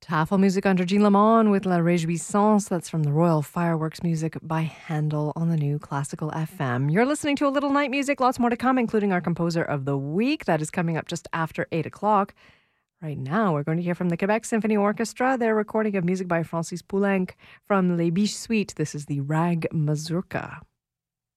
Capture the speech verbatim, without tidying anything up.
Tafel music under Jean Lamont with La Réjouissance. That's from the Royal Fireworks music by Handel on the new Classical F M. You're listening to a little night music. Lots more to come, including our composer of the week. That is coming up just after eight o'clock. Right now, we're going to hear from the Quebec Symphony Orchestra, their recording of music by Francis Poulenc from Les Biches Suite. This is the Rag Mazurka.